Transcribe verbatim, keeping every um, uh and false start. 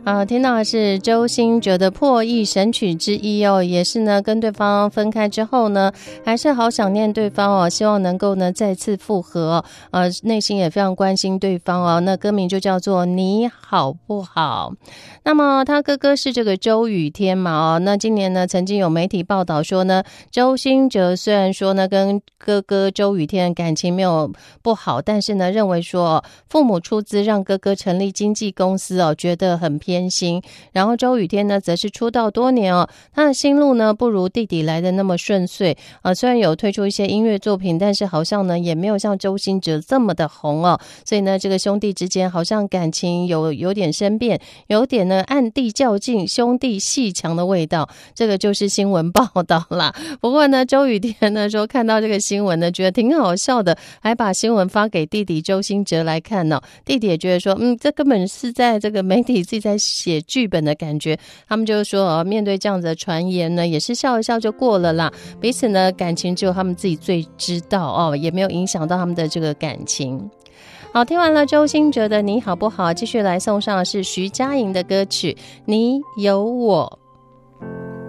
啊，听到的是周兴哲的破译神曲之一哦，也是呢跟对方分开之后呢，还是好想念对方哦，希望能够呢再次复合哦，呃，内心也非常关心对方哦。那歌名就叫做你好不好？那么他哥哥是这个周雨天嘛哦，那今年呢曾经有媒体报道说呢，周兴哲虽然说呢跟哥哥周雨天感情没有不好，但是呢认为说父母出资让哥哥成立经纪公司哦，觉得很偏心。然后周雨天呢则是出道多年哦，他的心路呢不如弟弟来的那么顺遂啊、呃，虽然有推出一些音乐作品，但是好像呢也没有像周兴哲这么的红哦，所以呢这个兄弟之间好像感情有有点生变，有点呢暗地较劲，兄弟戏强的味道，这个就是新闻报道啦。不过呢周雨天呢说看到这个新闻呢觉得挺好笑的，还把新闻发给弟弟周兴哲来看呢、哦，弟弟也觉得说嗯这根本是在这个媒体自己在写剧本的感觉，他们就是说、哦、面对这样子的传言呢也是笑一笑就过了啦，彼此呢感情只有他们自己最知道哦，也没有影响到他们的这个感情。好，听完了周兴哲的你好不好，继续来送上的是徐佳莹的歌曲你有我。